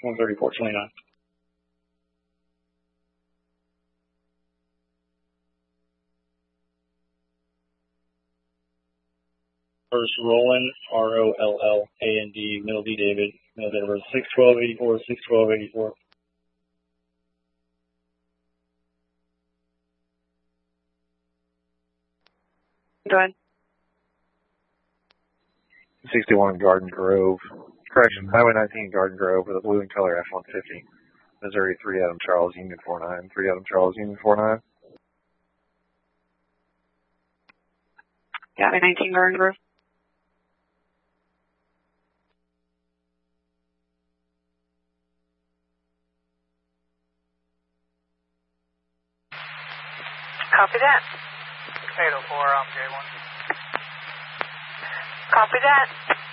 134.29. First Roland, R-O-L-L-A-N-D, middle D David, middle date of birth 6/12/84, 6/12/84. Go ahead. 61 Garden Grove. Correction, Highway 19 Garden Grove with a blue and color F-150. Missouri 3 Adam Charles Union 49. 3 Adam Charles Union 49. Highway 19 Garden Grove. Copy that. 804, I'm J1. Copy that.